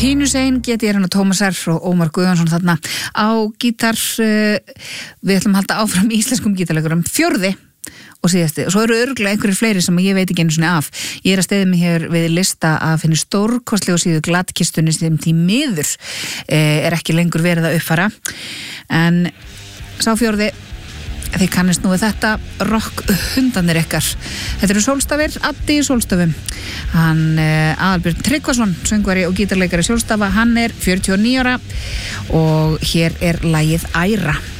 pínusein, geti hérna Tómas R. og Ómar Guðjónsson þarna á gítar. Við ætlum að halda áfram íslenskum gítarleikurum. Fjórði og síðasti, og svo eru örugglega einhverjir fleiri sem ég veit ekki einu sinni af. Ég að steyða mig hér við lista að finna stórkostlegu síðu glattkistunni sem því miður ekki lengur verið að uppfara. En sá fjórði, þið kannist nú við þetta, rock hundanir ykkar. Þetta eru Sólstafir, Addi í Sólstafum. Hann Aðalbjörn Tryggvason, söngvari og gítarleikari Sólstafa, hann er 49 ára og hér er lagið Æra.